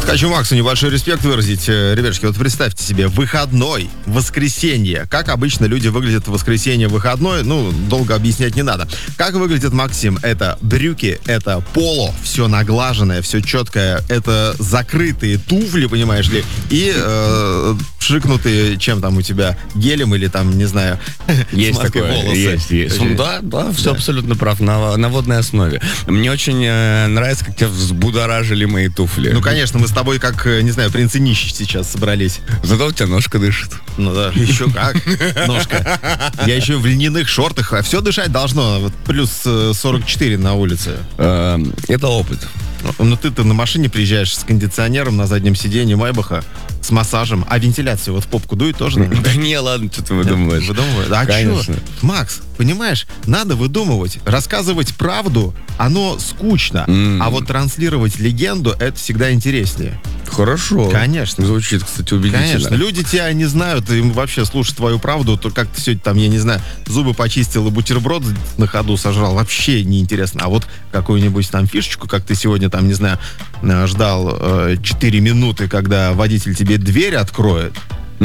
Вот хочу Максу небольшой респект выразить. Ребятушки, вот представьте себе, выходной, воскресенье. Как обычно люди выглядят в воскресенье, выходной, долго объяснять не надо. Как выглядит Максим? Это брюки, это поло, все наглаженное, все четкое, это закрытые туфли, понимаешь ли, и пшикнутые, чем там у тебя, гелем или там, не знаю, есть смазкой такое, волосы. есть. Да, все абсолютно прав, на водной основе. Мне очень нравится, как тебя взбудоражили мои туфли. Ну, конечно, мы с тобой как, не знаю, принцы нищие сейчас собрались. Зато у тебя ножка дышит. Ну да, еще как, ножка. Я еще в льняных шортах, а все дышать должно. Вот плюс 44 на улице. Это опыт. Ну ты-то на машине приезжаешь с кондиционером на заднем сиденье Майбаха, с массажем, а вентиляцию вот в попку дует тоже, наверное? Да не, ладно, что ты выдумываешь. Выдумываю? А конечно. что? Макс, понимаешь, надо выдумывать. Рассказывать правду, оно скучно. А вот транслировать легенду, это всегда интереснее. Хорошо. Конечно. Звучит, кстати, убедительно. Конечно. Люди тебя не знают, им вообще слушать твою правду, то как ты сегодня там, я не знаю, зубы почистил и бутерброд на ходу сожрал, вообще неинтересно. А вот какую-нибудь там фишечку, как ты сегодня там, не знаю, ждал 4 минуты, когда водитель тебе дверь откроет,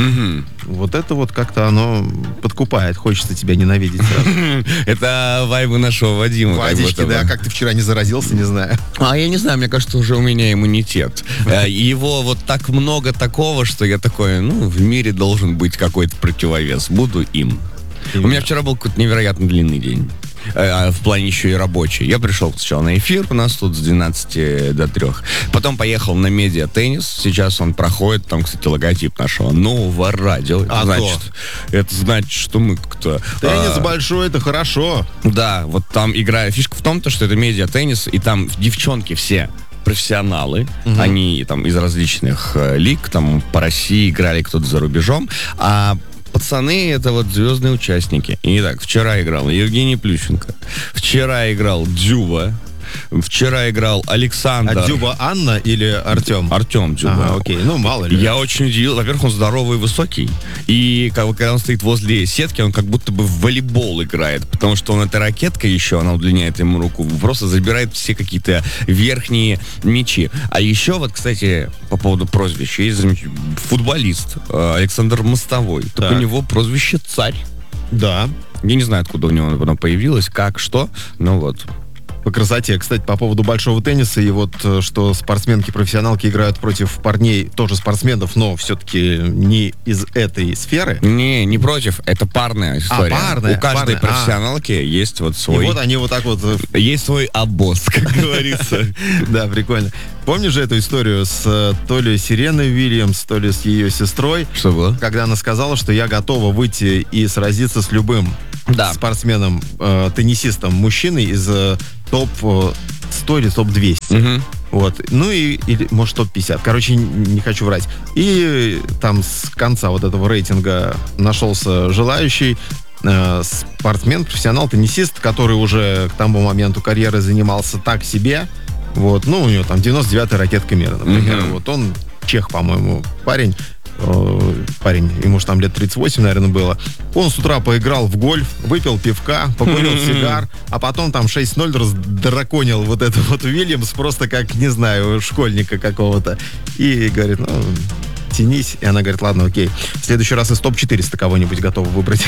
вот это вот как-то оно подкупает. Хочется тебя ненавидеть сразу. Это вайбы нашего Вадима. Вадички, да, как ты вчера не заразился, не знаю. Я не знаю, мне кажется, уже у меня иммунитет. Его вот так много такого, что я такой, в мире должен быть какой-то противовес. Буду им. У меня вчера был какой-то невероятно длинный день. В плане еще и рабочий. Я пришел сначала на эфир, у нас тут с 12 до 3. Потом поехал на медиа-теннис. Сейчас он проходит, там, кстати, логотип нашего нового радио. Это значит, что мы кто... Теннис большой, это хорошо. Да, вот там играет. Фишка в том, что это медиа-теннис, и там девчонки все профессионалы, они там из различных лиг, там по России играли, кто-то за рубежом, а пацаны — это вот звездные участники. Итак, вчера играл Евгений Плющенко, вчера играл Дзюба, вчера играл Александр. А Дзюба Анна или Артем? Артем Дзюба. Ага, окей, мало ли. Я очень удивил. Во-первых, он здоровый и высокий. И когда он стоит возле сетки, он как будто бы в волейбол играет. Потому что он эта ракетка еще, она удлиняет ему руку, просто забирает все какие-то верхние мячи. А еще вот, кстати, по поводу прозвища, есть футболист Александр Мостовой. Так у него прозвище «Царь». Да. Я не знаю, откуда у него оно появилось, как, что, но вот. По красоте. Кстати, по поводу большого тенниса, и вот что спортсменки-профессионалки играют против парней, тоже спортсменов, но все-таки не из этой сферы. Не против, это парная история. Парная. У каждой профессионалки есть вот свой... И вот они вот так вот... Есть свой обоз, как говорится. Да, прикольно. Помнишь же эту историю с то ли Сиреной Уильямс, то ли с ее сестрой? Что было? Когда она сказала, что я готова выйти и сразиться с любым спортсменом, теннисистом, мужчиной из топ-100 или топ-200. Вот. Или, может, топ-50. Короче, не хочу врать. И там с конца вот этого рейтинга нашелся желающий спортсмен, профессионал, теннисист, который уже к тому моменту карьеры занимался так себе. Вот. У него там 99-я ракетка мира, например. Вот он чех, по-моему, парень, ему же там лет 38, наверное, было. Он с утра поиграл в гольф, выпил пивка, покурил сигар, а потом там 6-0 раздраконил вот это вот Уильямс, просто как, не знаю, школьника какого-то. И говорит, тянись. И она говорит, ладно, окей. В следующий раз из топ-400 кого-нибудь готова выбрать.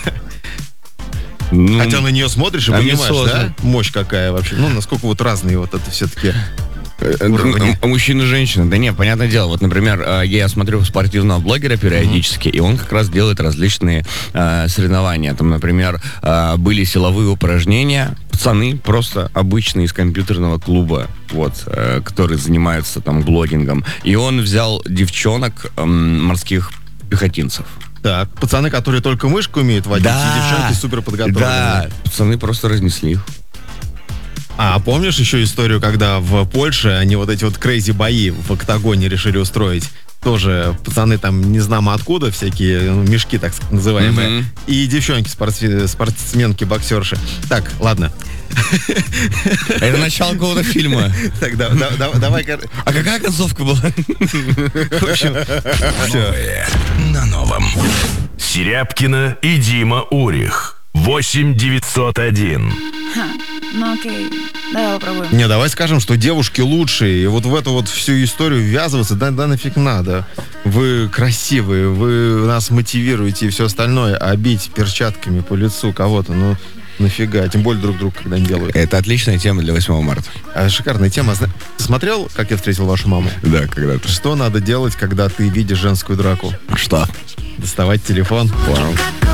Хотя на нее смотришь и понимаешь, да? Мощь какая вообще. Насколько вот разные вот это все-таки... Мужчина и женщина. Да нет, понятное дело. Вот, например, я смотрю спортивного блогера периодически, и он как раз делает различные соревнования. Там, например, были силовые упражнения. Пацаны просто обычные из компьютерного клуба, вот, которые занимаются там блогингом. И он взял девчонок морских пехотинцев. Так, пацаны, которые только мышку умеют водить, и девчонки супер подготовленные. Да, пацаны просто разнесли их. А помнишь еще историю, когда в Польше они вот эти вот крейзи бои в октагоне решили устроить? Тоже пацаны там не знамо откуда, всякие мешки, так называемые. И девчонки, спортсменки, боксерши. Так, ладно. Это начало какого-то фильма. Так, давай. А какая концовка была? В общем, все. На новом. Серябкина и Дима Урих. 8 901. Ну окей, давай попробуем. Не, давай скажем, что девушки лучшие, и вот в эту вот всю историю ввязываться, да нафиг надо. Вы красивые, вы нас мотивируете и все остальное, а бить перчатками по лицу кого-то, ну, нафига, тем более друг друга, когда они делают. Это отличная тема для 8 марта. Шикарная тема. Ты смотрел, как я встретил вашу маму? Да, когда-то. Что надо делать, когда ты видишь женскую драку? Что? Доставать телефон. Вау.